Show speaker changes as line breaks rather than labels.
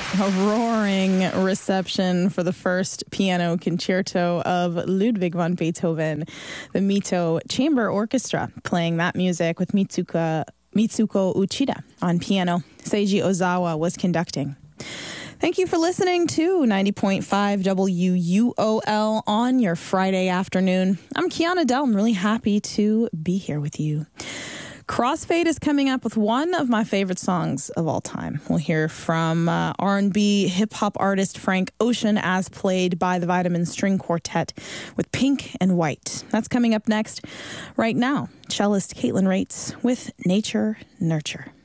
A roaring reception for the first piano concerto of Ludwig van Beethoven, the Mito Chamber Orchestra, playing that music with Mitsuko Uchida on piano. Seiji Ozawa was conducting. Thank you for listening to 90.5 WUOL on your Friday afternoon. I'm Kiana Dell. I'm really happy to be here with you. Crossfade is coming up with one of my favorite songs of all time. We'll hear from R&B hip-hop artist Frank Ocean as played by the Vitamin String Quartet with Pink and White. That's coming up next. Right now, cellist Caitlin Rates with Nature Nurture.